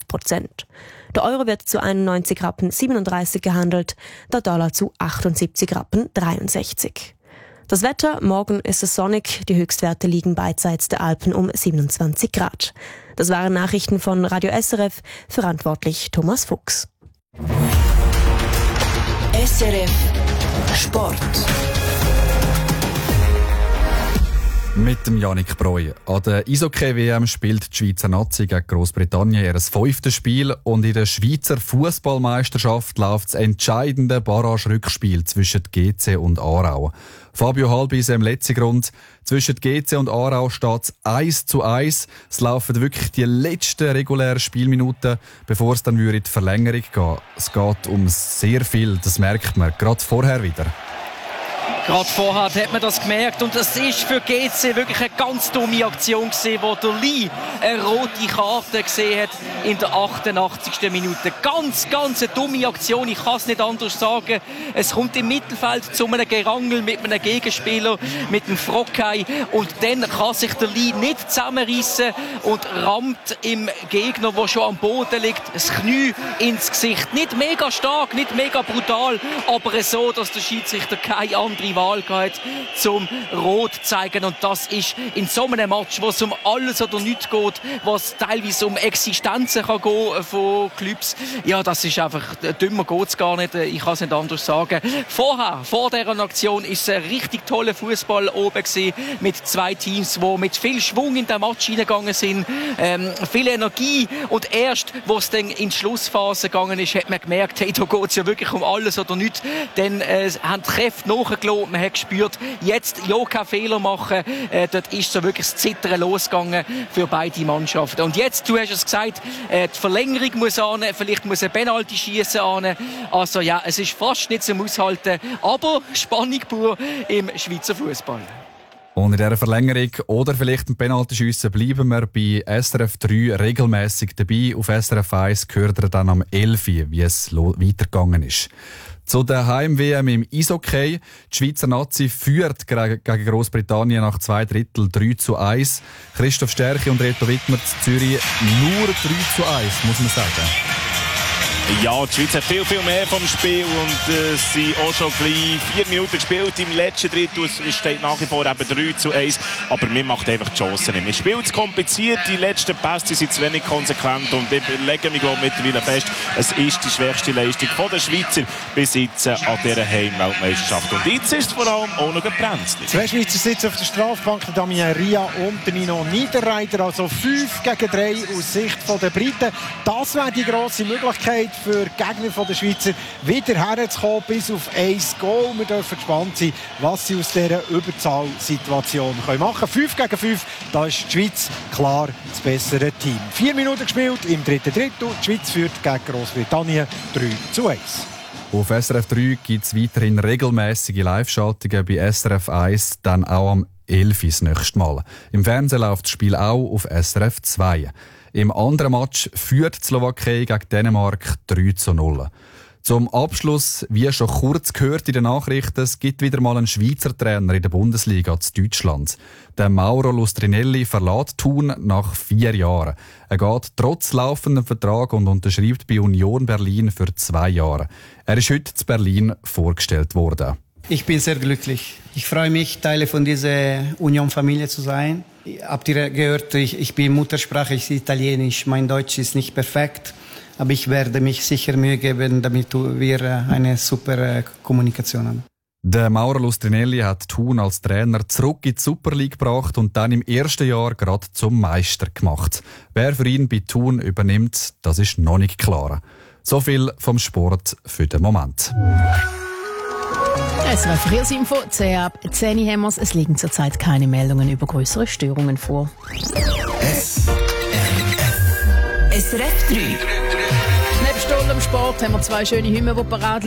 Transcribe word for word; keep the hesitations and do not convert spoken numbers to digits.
Prozent. Der Euro wird zu einundneunzig Rappen siebenunddreißig gehandelt, der Dollar zu achtundsiebzig Rappen dreiundsechzig. Das Wetter, morgen ist es sonnig, die Höchstwerte liegen beidseits der Alpen um siebenundzwanzig Grad. Das waren Nachrichten von Radio S R F, verantwortlich Thomas Fuchs. S R F Sport. Mit dem Yannick Breu. An der Eishockey-W M spielt die Schweizer Nazi gegen Grossbritannien ihr fünftes Spiel und in der Schweizer Fußballmeisterschaft läuft das entscheidende Barrage-Rückspiel zwischen G C und Aarau. Fabio Halbise im letzten Grund. Zwischen G C und Aarau steht es eins zu eins. Es laufen wirklich die letzten regulären Spielminuten, bevor es dann in die Verlängerung geht. Es geht um sehr viel, das merkt man, gerade vorher wieder. Gerade vorher hat man das gemerkt und das ist für G C wirklich eine ganz dumme Aktion gewesen, wo der Lee eine rote Karte gesehen hat in der achtundachtzigsten Minute. Ganz, ganz eine dumme Aktion, ich kann es nicht anders sagen. Es kommt im Mittelfeld zu einem Gerangel mit einem Gegenspieler, mit dem Frockei und dann kann sich der Lee nicht zusammenreissen und rammt im Gegner, der schon am Boden liegt, das Knie ins Gesicht. Nicht mega stark, nicht mega brutal, aber so, dass der Schiedsrichter keine andere Wahl gehabt, zum Rot zu zeigen. Und das ist in so einem Match, wo es um alles oder nichts geht, was teilweise um Existenzen kann gehen von Clubs. Ja, das ist einfach, dümmer geht es gar nicht. Ich kann es nicht anders sagen. Vorher, vor dieser Aktion, ist es ein richtig toller Fußball oben gewesen, mit zwei Teams, die mit viel Schwung in den Match hineingegangen sind, ähm, viel Energie. Und erst, wo es dann in die Schlussphase gegangen ist, hat man gemerkt, hey, da geht es ja wirklich um alles oder nichts. Dann äh, haben die Kräfte nachgelassen. Man hat gespürt, jetzt ja keinen Fehler machen. Äh, dort ist so wirklich das Zittern losgegangen für beide Mannschaften. Und jetzt, du hast es gesagt, äh, die Verlängerung muss an, vielleicht muss ein Penalty schießen an. Also ja, es ist fast nicht zum Aushalten, aber Spannung pur im Schweizer Fußball. Und in dieser Verlängerung oder vielleicht ein Penaltyschiessen bleiben wir bei S R F drei regelmässig dabei. Auf S R F eins gehört er dann am elf Uhr, wie es weitergegangen ist. Zu der Heim-W M im Eishockey. Die Schweizer Nazi führt gegen Grossbritannien nach zwei Drittel drei zu eins. Christoph Stärke und Reto Wittmer zu Zürich nur drei zu eins, muss man sagen. Ja, die Schweiz hat viel, viel mehr vom Spiel und es äh, sind auch schon gleich vier Minuten gespielt im letzten Drittel. Es steht nach wie vor eben drei zu eins, aber mir macht einfach die Chancen nicht. Man spielt zu kompliziert, die letzten Pässe sind zu wenig konsequent und ich lege mich glaube mittlerweile fest, es ist die schwächste Leistung von der Schweizer bis jetzt äh, an dieser Heimweltmeisterschaft. Und jetzt ist es vor allem auch noch gebremst. Zwei Schweizer sitzen auf der Strafbank, der Damien Ria und der Nino Niederreiter, also fünf gegen drei aus Sicht der Briten. Das wäre die grosse Möglichkeit für Gegner von der Schweizer wieder herzukommen bis auf ein Goal. Wir dürfen gespannt sein, was sie aus dieser Überzahlsituation machen können. fünf gegen fünf, da ist die Schweiz klar das bessere Team. Vier Minuten gespielt im dritten Drittel. Die Schweiz führt gegen Grossbritannien drei zu eins. Auf S R F drei gibt es weiterhin regelmäßige Live-Schaltungen, bei S R F eins dann auch am elf Uhr das nächste Mal. Im Fernsehen läuft das Spiel auch auf S R F zwei. Im anderen Match führt die Slowakei gegen Dänemark drei zu null. Zum Abschluss, wie schon kurz gehört in den Nachrichten, es gibt wieder mal einen Schweizer Trainer in der Bundesliga zu Deutschland. Der Mauro Lustrinelli verlässt Thun nach vier Jahren. Er geht trotz laufendem Vertrag und unterschreibt bei Union Berlin für zwei Jahre. Er ist heute zu Berlin vorgestellt worden. Ich bin sehr glücklich. Ich freue mich, Teil von dieser Union-Familie zu sein. Habt ihr gehört, ich, ich bin Muttersprache, ich bin Italienisch. Mein Deutsch ist nicht perfekt, aber ich werde mich sicher Mühe geben, damit wir eine super Kommunikation haben. Der Mauro Lustrinelli hat Thun als Trainer zurück in die Super League gebracht und dann im ersten Jahr gerade zum Meister gemacht. Wer für ihn bei Thun übernimmt, das ist noch nicht klar. So viel vom Sport für den Moment. Es war Verkehrsinfo, zehn ab zehn haben wir es. Es liegen zurzeit keine Meldungen über größere Störungen vor. S R F S R F drei. Neben Stoll am Sport haben wir zwei schöne Hymnen, die parat